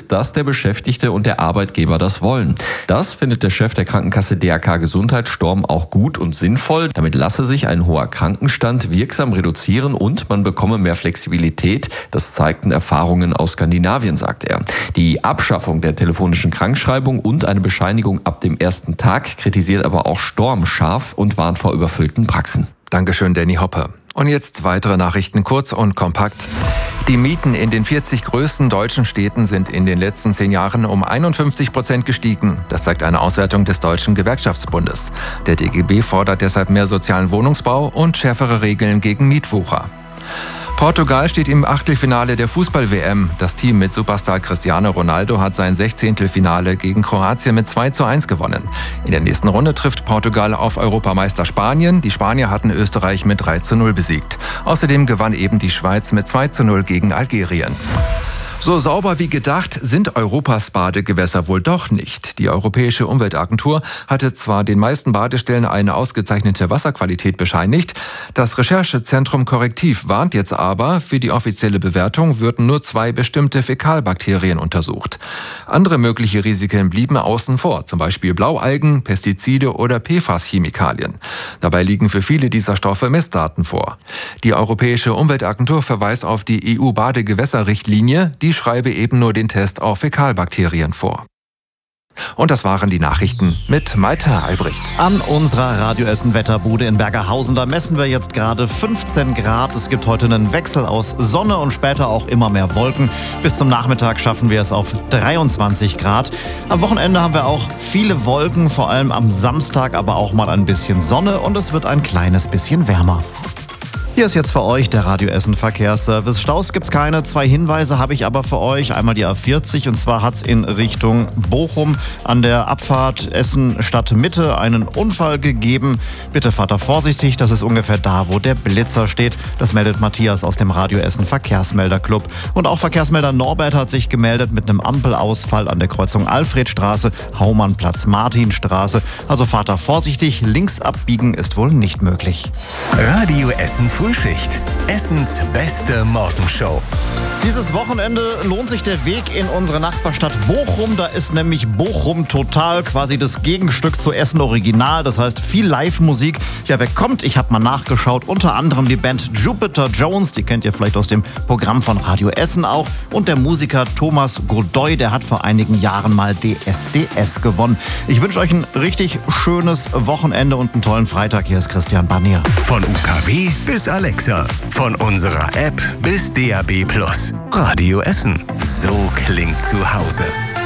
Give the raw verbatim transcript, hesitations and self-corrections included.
ist, dass der Beschäftigte und der Arbeitgeber das wollen. Das findet der Chef der Krankenkasse D R K Gesundheit Storm auch gut und sinnvoll. Damit lasse sich ein hoher Krankenstand wirksam reduzieren und man bekomme mehr Flexibilität. Das zeigten Erfahrungen aus Skandinavien, sagt er. Die Abschaffung der telefonischen Krankschreibung und eine Bescheinigung ab dem ersten Tag kritisiert aber auch Storm scharf und warnt vor überfüllten Praxen. Dankeschön, Danny Hoppe. Und jetzt weitere Nachrichten kurz und kompakt. Die Mieten in den vierzig größten deutschen Städten sind in den letzten zehn Jahren um einundfünfzig Prozent gestiegen. Das zeigt eine Auswertung des Deutschen Gewerkschaftsbundes. Der D G B fordert deshalb mehr sozialen Wohnungsbau und schärfere Regeln gegen Mietwucher. Portugal steht im Achtelfinale der Fußball-W M. Das Team mit Superstar Cristiano Ronaldo hat sein Sechzehntelfinale gegen Kroatien mit zwei zu eins gewonnen. In der nächsten Runde trifft Portugal auf Europameister Spanien. Die Spanier hatten Österreich mit drei zu null besiegt. Außerdem gewann eben die Schweiz mit zwei zu null gegen Algerien. So sauber wie gedacht sind Europas Badegewässer wohl doch nicht. Die Europäische Umweltagentur hatte zwar den meisten Badestellen eine ausgezeichnete Wasserqualität bescheinigt, das Recherchezentrum Korrektiv warnt jetzt aber, für die offizielle Bewertung würden nur zwei bestimmte Fäkalbakterien untersucht. Andere mögliche Risiken blieben außen vor, zum Beispiel Blaualgen, Pestizide oder P F A S-Chemikalien. Dabei liegen für viele dieser Stoffe Messdaten vor. Die Europäische Umweltagentur verweist auf die E U-Badegewässerrichtlinie, die schreibe eben nur den Test auf Fäkalbakterien vor. Und das waren die Nachrichten mit Malte Albrecht. An unserer Radio Essen Wetterbude in Bergerhausen, da messen wir jetzt gerade fünfzehn Grad. Es gibt heute einen Wechsel aus Sonne und später auch immer mehr Wolken. Bis zum Nachmittag schaffen wir es auf dreiundzwanzig Grad. Am Wochenende haben wir auch viele Wolken, vor allem am Samstag, aber auch mal ein bisschen Sonne und es wird ein kleines bisschen wärmer. Hier ist jetzt für euch der Radio Essen Verkehrsservice. Staus gibt's keine, zwei Hinweise habe ich aber für euch. Einmal die A vierzig und zwar hat's in Richtung Bochum an der Abfahrt Essen Stadtmitte einen Unfall gegeben. Bitte fahrt da vorsichtig, das ist ungefähr da, wo der Blitzer steht. Das meldet Matthias aus dem Radio Essen Verkehrsmelderclub. Und auch Verkehrsmelder Norbert hat sich gemeldet mit einem Ampelausfall an der Kreuzung Alfredstraße, Haumannplatz, Martinstraße. Also fahrt da vorsichtig, links abbiegen ist wohl nicht möglich. Radio Essen Frühschicht. Essens beste Morgenshow. Dieses Wochenende lohnt sich der Weg in unsere Nachbarstadt Bochum. Da ist nämlich Bochum Total, quasi das Gegenstück zu Essen Original. Das heißt viel Live-Musik. Ja, wer kommt? Ich habe mal nachgeschaut. Unter anderem die Band Jupiter Jones. Die kennt ihr vielleicht aus dem Programm von Radio Essen auch. Und der Musiker Thomas Godoy. Der hat vor einigen Jahren mal D S D S gewonnen. Ich wünsche euch ein richtig schönes Wochenende und einen tollen Freitag. Hier ist Christian Barnier. Von U K W bis Alexa. Von unserer App bis D A B Plus. Radio Essen. So klingt zu Hause.